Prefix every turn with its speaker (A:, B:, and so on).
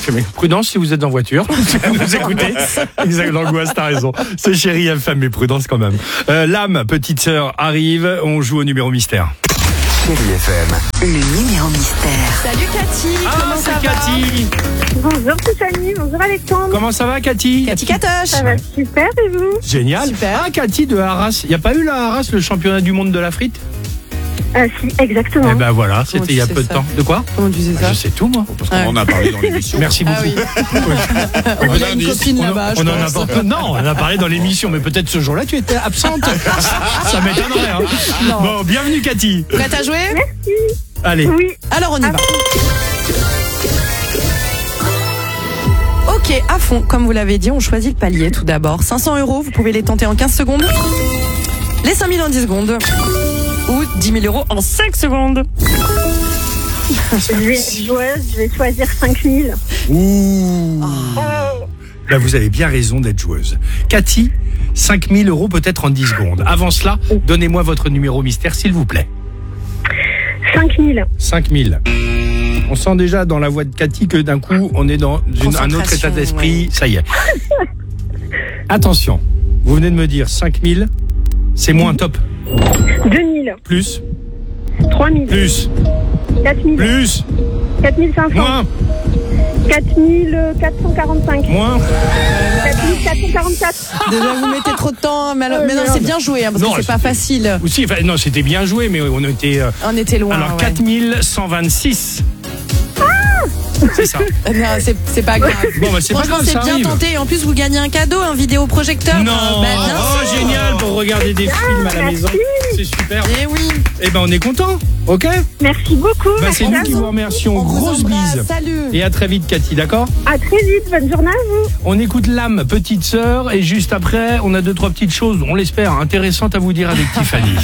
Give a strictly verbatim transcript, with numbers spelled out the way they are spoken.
A: Mais prudence si vous êtes en voiture. Vous écoutez. Exact, l'angoisse, t'as raison. C'est Chérie F M, mais prudence quand même. Euh, L'âme, petite sœur, arrive. On joue au numéro mystère.
B: Chérie F M.
C: Le numéro mystère.
D: Salut Cathy,
A: Ah,
D: comment ça
A: c'est
D: va?
A: Cathy.
E: Bonjour Tiffany, bonjour Alexandre.
A: Comment ça va, Cathy?
D: Cathy Catoche.
E: Ça va super et vous?
A: Génial.
D: Super.
A: Ah, Cathy de Arras. Il n'y a pas eu la Arras, le championnat du monde de la frite?
E: Ah si, exactement.
A: Eh ben voilà,
D: Comment
A: c'était
D: tu
A: il y a
D: sais
A: peu de
D: ça
A: temps. De quoi?
D: Comment tu sais ça?
A: Je sais tout, moi.
F: Parce qu'on en a parlé dans l'émission.
A: Merci beaucoup.
D: Ah oui.
A: Ouais.
D: On a une copine
A: On,
D: là-bas, je
A: on en a
D: pense.
A: pas- non, on en a parlé dans l'émission, mais peut-être ce jour-là tu étais absente. Ça m'étonnerait. Hein.
D: Non.
A: Bon, bienvenue Cathy.
D: Prête à jouer?
A: Allez.
E: Oui,
D: Alors on y va. Ok, à fond. Comme vous l'avez dit, on choisit le palier tout d'abord. cinq cents euros, vous pouvez les tenter en quinze secondes. Les cinq mille en dix secondes. Ou dix mille euros en cinq secondes.
E: je vais être joueuse, je vais choisir cinq mille.
A: Ouh. Là, vous avez bien raison d'être joueuse. Cathy, cinq mille euros peut-être en dix secondes. Avant cela, donnez-moi votre numéro mystère, s'il vous plaît.
E: cinq mille.
A: cinq mille. On sent déjà dans la voix de Cathy que d'un coup, on est dans une- un autre état d'esprit. Ça y est. Attention, vous venez de me dire cinq mille, c'est moins top.
E: deux mille.
A: Plus,
E: trois mille.
A: plus,
E: quatre mille.
A: plus,
E: quatre mille cinq cents.
A: moins,
E: quatre mille quatre cent quarante-cinq.
A: moins.
E: quatre mille quatre cent quarante-quatre.
D: Déjà, vous mettez trop de temps. Mais, alors- mais non, c'est bien joué, hein, parce
A: Non,
D: que c'est pas
A: c'était-
D: facile.
A: Aussi, enfin, non, c'était bien joué, mais on était. euh,
D: On était loin.
A: alors,
D: ouais.
A: quatre mille cent vingt-six. C'est ça.
D: Non, c'est, c'est pas grave.
A: Bon, bah, c'est pas
D: Franchement,
A: grave,
D: c'est
A: ça
D: bien
A: arrive.
D: tenté. Et en plus, vous gagnez un cadeau, un vidéoprojecteur.
A: Non,
D: Euh, bah, bien
A: oh
D: sûr.
A: génial pour regarder des films à la
E: merci.
A: maison. C'est super.
D: Eh oui.
A: Eh ben on est content, ok?
E: Merci beaucoup.
A: Bah, c'est
E: merci
A: nous
E: à
A: qui
E: vous.
A: vous remercions.
D: On vous
A: Grosse
D: embrasse.
A: bise.
D: Salut.
A: Et à très vite, Cathy, d'accord?
E: À très vite, bonne journée à vous.
A: On écoute l'âme, petite sœur, et juste après, on a deux trois petites choses, on l'espère, intéressantes à vous dire avec Tiffany.